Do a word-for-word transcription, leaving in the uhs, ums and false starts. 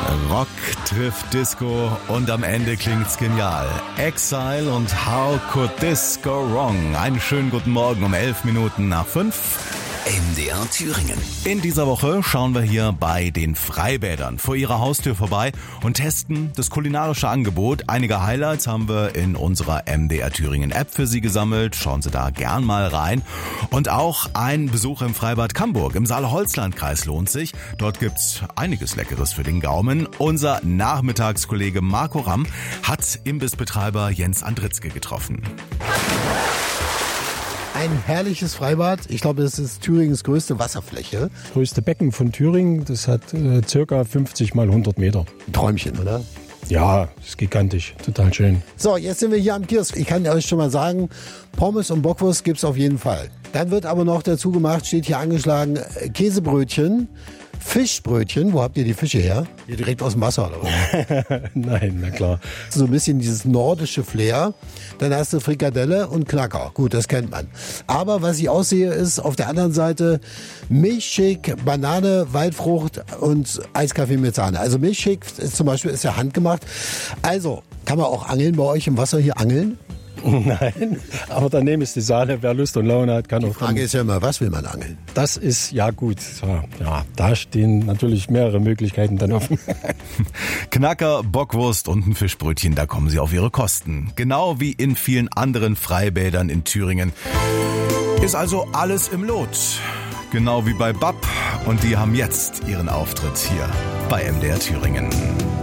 Rock trifft Disco und am Ende klingt's genial. Exile und How Could This Go Wrong? Einen schönen guten Morgen um elf Minuten nach fünf. M D R Thüringen. In dieser Woche schauen wir hier bei den Freibädern vor ihrer Haustür vorbei und testen das kulinarische Angebot. Einige Highlights haben wir in unserer M D R Thüringen App für Sie gesammelt. Schauen Sie da gern mal rein. Und auch ein Besuch im Freibad Camburg im Saale-Holzland-Kreis lohnt sich. Dort gibt's einiges Leckeres für den Gaumen. Unser Nachmittagskollege Marco Ramm hat Imbissbetreiber Jens Andritzke getroffen. Ein herrliches Freibad. Ich glaube, das ist Thüringens größte Wasserfläche. Das größte Becken von Thüringen. Das hat äh, circa fünfzig mal hundert Meter. Träumchen, oder? Ja, ist gigantisch. Total schön. So, jetzt sind wir hier am Kiosk. Ich kann euch schon mal sagen, Pommes und Bockwurst gibt's auf jeden Fall. Dann wird aber noch dazu gemacht, steht hier angeschlagen, Käsebrötchen, Fischbrötchen. Wo habt ihr die Fische her? Hier direkt aus dem Wasser, oder? Nein, na klar. So ein bisschen dieses nordische Flair. Dann hast du Frikadelle und Knacker. Gut, das kennt man. Aber was ich aussehe, ist auf der anderen Seite Milchshake, Banane, Waldfrucht und Eiskaffee mit Sahne. Also Milchshake ist zum Beispiel ist ja handgemacht. Also, kann man auch angeln bei euch im Wasser hier angeln? Nein, aber daneben ist die Sahne. Wer Lust und Laune hat, kann Die auch. Frage dann, ist ja immer, was will man angeln? Das ist ja gut. Ja, ja, da stehen natürlich mehrere Möglichkeiten dann offen. Knacker, Bockwurst und ein Fischbrötchen, da kommen Sie auf Ihre Kosten. Genau wie in vielen anderen Freibädern in Thüringen. Ist also alles im Lot. Genau wie bei B A P. Und die haben jetzt ihren Auftritt hier bei M D R Thüringen.